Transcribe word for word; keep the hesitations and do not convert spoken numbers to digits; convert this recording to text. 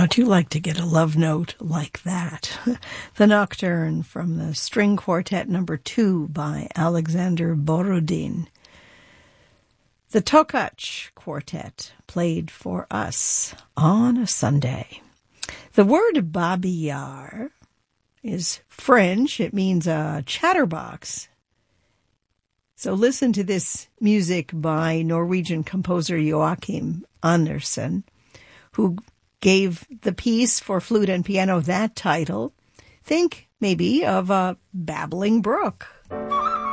How'd you like to get a love note like that? The Nocturne from the String Quartet number two by Alexander Borodin. The Tokach Quartet played for us on a Sunday. The word Babi Yar is French. It means a chatterbox. So listen to this music by Norwegian composer Joachim Andersen, who gave the piece for flute and piano that title. Think maybe of a babbling brook.